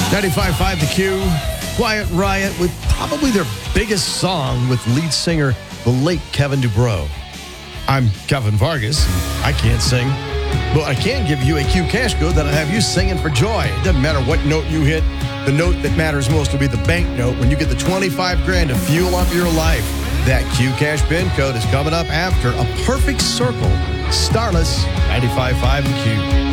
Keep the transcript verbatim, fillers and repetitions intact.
ninety-five point five The Q, Quiet Riot with probably their biggest song with lead singer, the late Kevin DuBrow. I'm Kevin Vargas. I can't sing, but I can give you a Q cash code that'll have you singing for joy. It doesn't matter what note you hit. The note that matters most will be the bank note when you get the twenty-five grand to fuel up your life. That Q cash pin code is coming up after A Perfect Circle. Starless, ninety-five point five The Q.